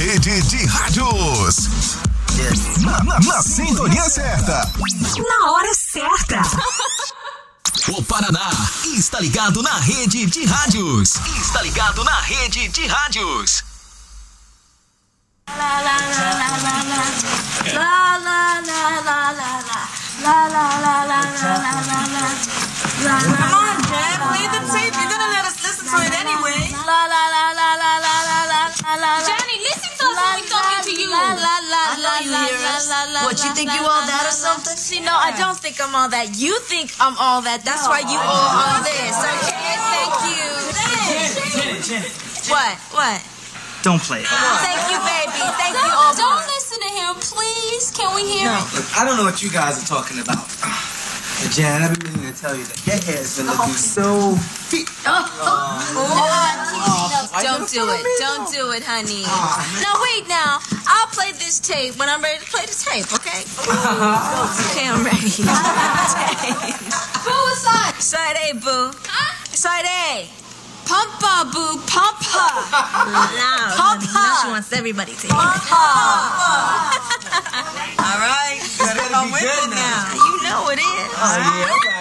Rede de Rádios. Na sintonia certa. Na hora certa. O Paraná está ligado na Rede de Rádios. Está ligado na Rede de Rádios. La la la la la la. La la la la la la. La la la la la la la. Come on, Jen, play the tape. You're gonna let us listen to it anyway. La la la la la la la la la. Jenny, listen to us when we talking to you. La la la la la la. What, you think you all that or something? See, no, I don't think I'm all that. You think I'm all that. That's why you all this. Okay, thank you. Jenny. What? Don't play it. Thank you, baby. Thank you all. Don't listen to him, please. Can we hear it? Look, I don't know what you guys are talking about. But Jan, I've been meaning to tell you that your hair is gonna do so fit. Don't do it. Don't do it, honey. Now, wait now. I'll play this tape when I'm ready to play the tape, okay? Okay, I'm ready. Boo, side. Side A, boo. Side A. Pumpa, boo, pumpa. Now she wants everybody to hear it. All right, you better be good now. You know it is. Oh, yeah.